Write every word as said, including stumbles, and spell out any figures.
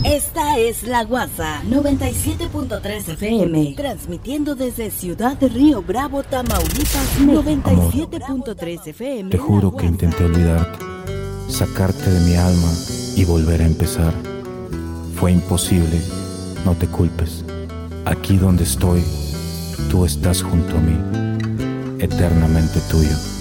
Esta es La Guasa noventa y siete punto tres F M, transmitiendo desde Ciudad de Río Bravo, Tamaulipas. noventa y siete punto tres F M. Te juro que intenté olvidarte, sacarte de mi alma y volver a empezar. Fue imposible, no te culpes. Aquí donde estoy, tú estás junto a mí, eternamente tuyo.